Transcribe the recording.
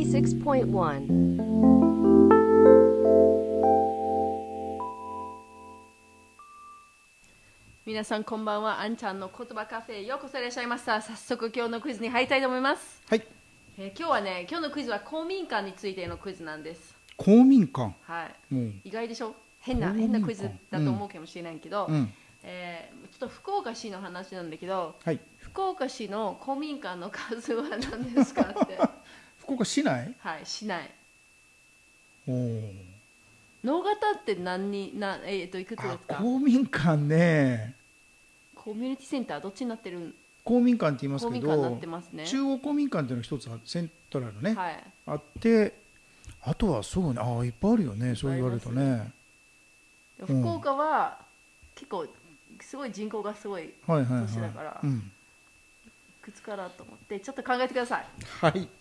86.1 皆さんこんばんは。あんちゃんの言葉カフェへようこそいらっしゃいました。早速今日のクイズに入りたいと思います。 はい。 今日はね、今日のクイズは公民館についてのクイズなんです。 公民館。 はい。 うん。 意外でしょ。変なクイズだと思うかもしれないけど、ちょっと福岡市の話なんだけど、 はい。 福岡市の公民館の数は何ですかって。 福岡市内？ はい、市内。 おお。 直方っていくつですか？ 公民館ね。 コミュニティセンターどっちになってる？ 公民館って言いますけ公民館になど、 ってますね。 中央公民館っていうのが一つセントラルね、 はい、 あって、あとはそうね、いっぱいあるよね、そう言われるとね。 福岡は結構すごい人口がすごい都市だから、いくつかなと思ってちょっと考えてください。 はい。